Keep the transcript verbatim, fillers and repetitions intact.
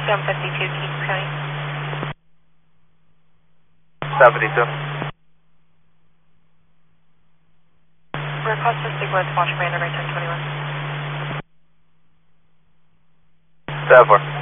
seven fifty-two, Kings County. seventy-two. Request for Stigwith, Watch Commander, right ten twenty-one. seven four.